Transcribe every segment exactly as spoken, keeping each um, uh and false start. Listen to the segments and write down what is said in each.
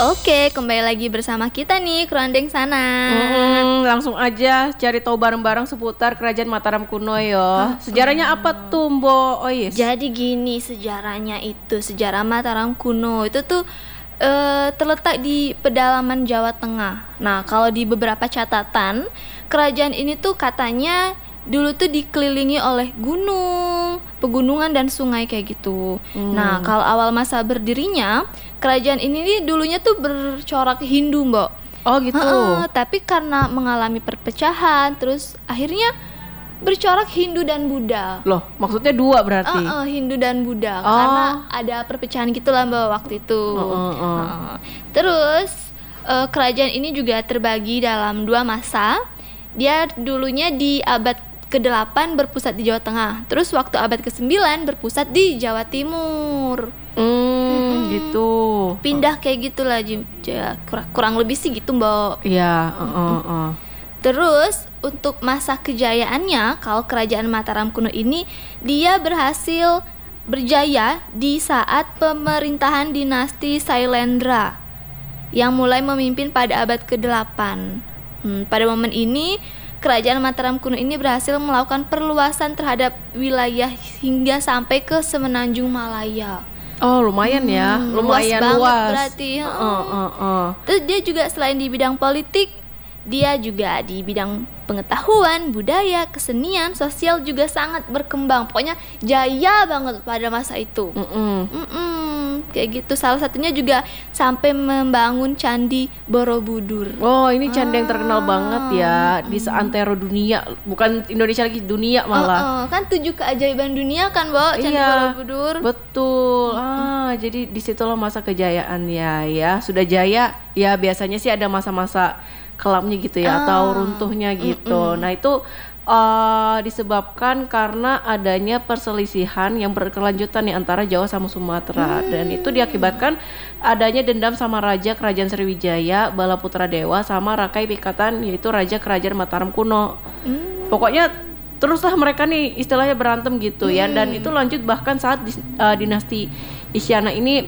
Oke, kembali lagi bersama kita nih, Kerandeng Sana. Hmm, langsung aja cari tahu bareng-bareng seputar Kerajaan Mataram kuno yo. Sejarahnya apa tuh, Mbok? Oh yes. Jadi gini sejarahnya itu, sejarah Mataram kuno itu tuh eh, terletak di pedalaman Jawa Tengah. Nah, kalau di beberapa catatan, kerajaan ini tuh katanya dulu tuh dikelilingi oleh gunung, pegunungan dan sungai kayak gitu. Hmm. Nah, kalau awal masa berdirinya, kerajaan ini nih dulunya tuh bercorak Hindu, Mbok. Oh gitu. Heeh, tapi karena mengalami perpecahan, terus akhirnya bercorak Hindu dan Buddha. Loh, maksudnya dua berarti? Heeh, Hindu dan Buddha. Oh. Karena ada perpecahan gitulah, Mbak, waktu itu. Heeh, heeh. Heeh. Terus eh, kerajaan ini juga terbagi dalam dua masa. Dia dulunya di abad kedelapan berpusat di Jawa Tengah. Terus waktu abad kesembilan berpusat di Jawa Timur. Hmm, gitu. Pindah kayak gitulah, Jim. Ja, kurang, kurang lebih sih gitu, Mbak. Iya, heeh, heeh. Terus untuk masa kejayaannya, kalau kerajaan Mataram kuno ini dia berhasil berjaya di saat pemerintahan dinasti Sailendra yang mulai memimpin pada abad kedelapan. Hmm, pada momen ini kerajaan Mataram kuno ini berhasil melakukan perluasan terhadap wilayah hingga sampai ke semenanjung Malaya. Oh, lumayan ya. Hmm, Lumayan luas banget luas. berarti. Heeh, heeh, heeh. Terus dia juga selain di bidang politik, dia juga di bidang pengetahuan, budaya, kesenian, sosial juga sangat berkembang. Pokoknya jaya banget pada masa itu. Mm-mm. Mm-mm, kayak gitu. Salah satunya juga sampai membangun Candi Borobudur. Oh, ini candi yang terkenal Ah, banget ya di seantero dunia, bukan Indonesia lagi, dunia malah. Oh, oh, kan tujuh keajaiban dunia kan, Bo, Candi Iya, Borobudur. betul. Ah, jadi disitulah masa kejayaan ya, ya. Sudah jaya, ya biasanya sih ada masa-masa kelamnya gitu ya, Ah, atau runtuhnya gitu. Nah itu uh, disebabkan karena adanya perselisihan yang berkelanjutan nih antara Jawa sama Sumatera, dan itu diakibatkan adanya dendam sama Raja Kerajaan Sriwijaya, Balaputra Dewa, sama Rakai Pikatan, yaitu Raja Kerajaan Mataram kuno. Hmm. Pokoknya teruslah mereka nih istilahnya berantem gitu ya, dan itu lanjut bahkan saat dis- uh, dinasti Isyana ini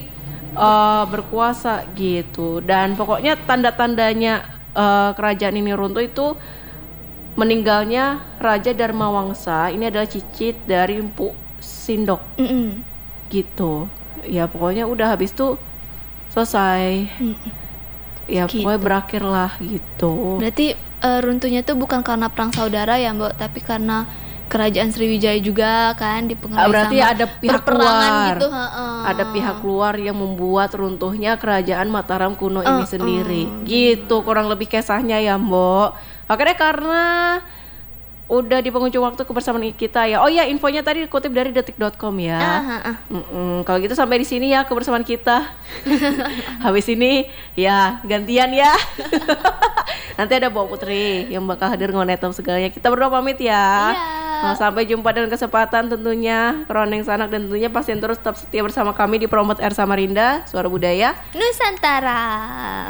uh, berkuasa gitu. Dan pokoknya tanda-tandanya uh, kerajaan ini runtuh itu meninggalnya Raja Dharmawangsa. Ini adalah cicit dari Empu Sindok Mm-mm. gitu. Ya pokoknya udah habis tuh selesai. Mm-mm. Ya Gitu. pokoknya berakhirlah gitu. Berarti eh, runtuhnya tuh bukan karena perang saudara ya, Mbak, tapi karena kerajaan Sriwijaya juga kan dipengaruhi Ah, berarti sama ada pihak perperangan luar. gitu, heeh. Ada pihak luar yang membuat runtuhnya kerajaan Mataram kuno ini Uh, sendiri. uh. Gitu kurang lebih kisahnya ya, Mbok. Akhirnya karena udah di penghujung waktu kebersamaan kita ya. Oh ya, infonya tadi kutip dari detik dot com ya. Ah, ah, ah. Mm-mm. Kalau gitu sampai di sini ya kebersamaan kita. Habis ini ya gantian ya. Nanti ada Mbak Putri yang bakal hadir ngonetom segalanya. Kita berdua pamit ya. Iya. Nah, sampai jumpa dengan kesempatan tentunya. Kerondeng Sanak, dan tentunya pasien terus tetap setia bersama kami di Promot R Samarinda, Suara Budaya Nusantara.